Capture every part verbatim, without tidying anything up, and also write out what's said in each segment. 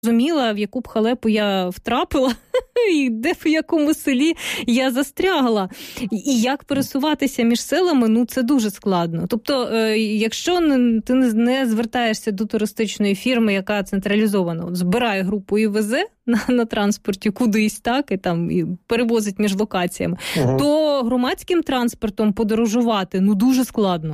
Розуміла, в яку б халепу я втрапила, і де в якому селі я застрягла. І як пересуватися між селами, ну це дуже складно. Тобто, якщо ти не звертаєшся до туристичної фірми, яка централізовано збирає групу і везе на, на транспорті кудись, так, і там і перевозить між локаціями, ага. то громадським транспортом подорожувати, ну, дуже складно.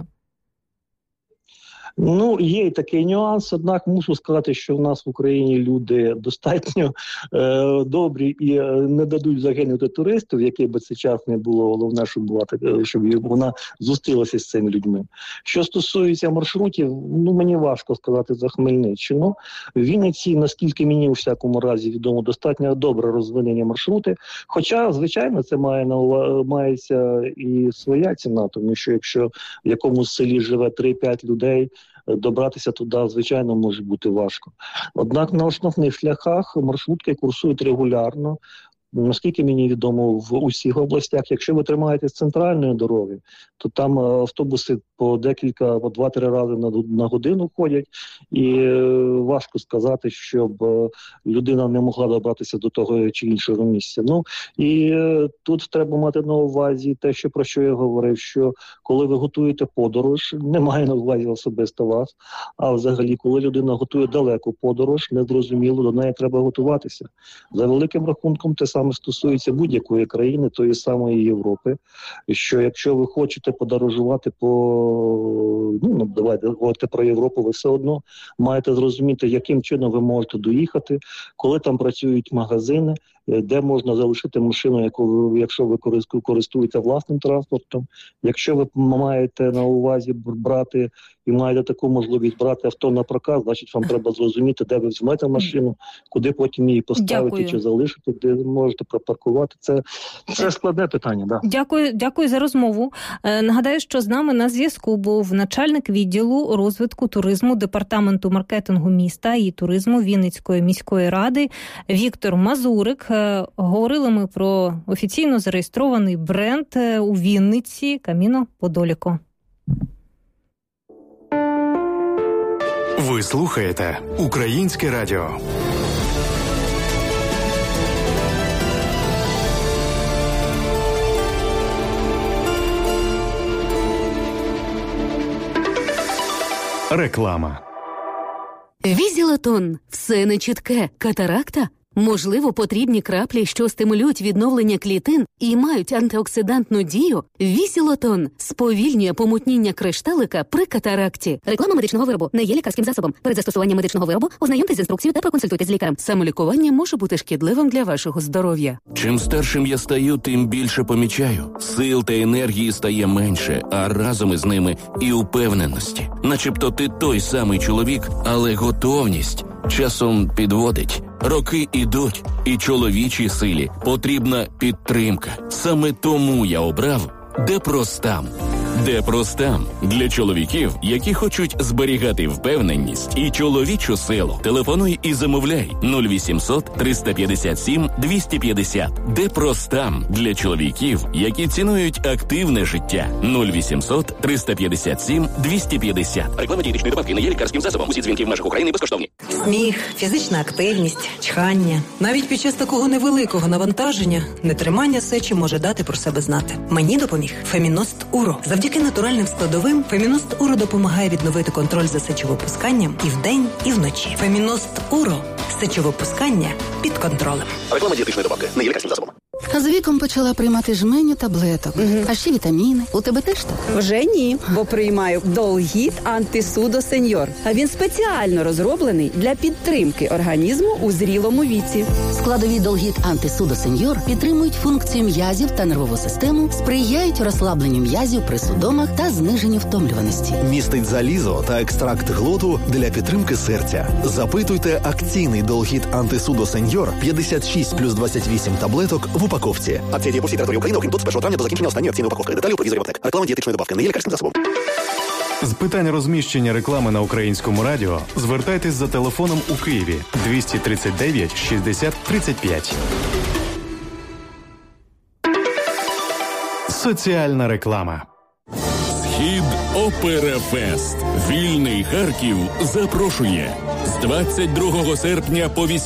Ну, є і такий нюанс, однак мушу сказати, що в нас в Україні люди достатньо е, добрі і е, не дадуть загинути туристів, який би це час не було, головне, щоб, була, щоб вона зустрілася з цими людьми. Що стосується маршрутів, ну, мені важко сказати за Хмельниччину. В Вінниці, наскільки мені у всякому разі відомо, достатньо добре розвинені маршрути, хоча, звичайно, це має на мається і своя ціна, тому що якщо в якомусь селі живе три-п'ять людей, добратися туди, звичайно, може бути важко. Однак на основних шляхах маршрутки курсують регулярно. Наскільки мені відомо, в усіх областях, якщо ви тримаєтесь центральної дороги, то там автобуси по декілька, по два-три рази на, на годину ходять, і е, важко сказати, щоб е, людина не могла добратися до того чи іншого місця. Ну, і е, тут треба мати на увазі те, що про що я говорив, що коли ви готуєте подорож, не маю на увазі особисто вас, а взагалі, коли людина готує далеку подорож, незрозуміло, до неї треба готуватися. За великим рахунком, те саме стосується будь-якої країни, тої самої Європи, що якщо ви хочете подорожувати по, ну, давайте говорити про Європу, ви все одно маєте зрозуміти, яким чином ви можете доїхати, коли там працюють магазини, де можна залишити машину, яку ви, якщо ви користуєтеся власним транспортом. Якщо ви маєте на увазі брати і маєте таку можливість брати авто на прокат, значить вам треба зрозуміти, де ви візьмете машину, куди потім її поставити. Дякую. Чи залишити, де можете припаркувати. Це, це складне питання. Да. Дякую, дякую за розмову. Е, нагадаю, що з нами на зв'язку був начальник відділу розвитку туризму Департаменту маркетингу міста і туризму Вінницької міської ради Віктор Мазурик. Говорили ми про офіційно зареєстрований бренд у Вінниці Каміно Подоліко. Ви слухаєте Українське радіо. Реклама. Візілатон. Все нечітке. Катаракта? Можливо, потрібні краплі, що стимулюють відновлення клітин і мають антиоксидантну дію? Візілатон сповільнює помутніння кришталика при катаракті. Реклама медичного виробу не є лікарським засобом. Перед застосуванням медичного виробу ознайомтесь з інструкцією та проконсультуйтесь з лікарем. Самолікування може бути шкідливим для вашого здоров'я. Чим старшим я стаю, тим більше помічаю. Сил та енергії стає менше, а разом із ними і упевненості. Начебто ти той самий чоловік, але готовність часом підводить. Роки ідуть, і чоловічій силі потрібна підтримка. Саме тому я обрав Депростам. Депростам для чоловіків, які хочуть зберігати впевненість і чоловічу силу. Телефонуй і замовляй нуль вісімсот триста п'ятдесят сім двісті п'ятдесят. Депростам для чоловіків, які цінують активне життя. нуль вісімсот триста п'ятдесят сім двісті п'ятдесят. Реклама дієтичної добавки не є лікарським засобом. Усі дзвінки в межах України безкоштовні. Сміх, фізична активність, чхання. Навіть під час такого невеликого навантаження нетримання сечі може дати про себе знати. Мені допоміг Феміност Уро. Завдяки натуральним складовим Феміност Уро допомагає відновити контроль за сечовипусканням і вдень, і вночі. Феміност Уро. Сечовипускання під контролем. Реклама дієтичної добавки не є лікарським засобом. А з віком почала приймати жменю таблеток. Угу. А ще вітаміни. У тебе теж так? Вже ні, бо приймаю Долгіт Антисудо Сеньор. А він спеціально розроблений для підтримки організму у зрілому віці. Складові Долгіт Антисудо Сеньор підтримують функцію м'язів та нервову систему, сприяють розслабленню м'язів при судомах та зниженню втомлюваності. Містить залізо та екстракт глоту для підтримки серця. Запитуйте акційний Долгіт Антисудо Сеньор п'ятдесят шість плюс двадцять вісім таблеток в упаковці. Акція діє по всій території України, окрім тут з першого травня до закінчення останньої акційної упаковки. Деталі у провізорі аптек. Реклама дієтичної добавки не є лікарським засобом. З питань розміщення реклами на Українському радіо звертайтесь за телефоном у Києві двісті тридцять дев'ять шістдесят тридцять п'ять. Соціальна реклама. Схід Операфест. Вільний Харків запрошує. З двадцять другого серпня по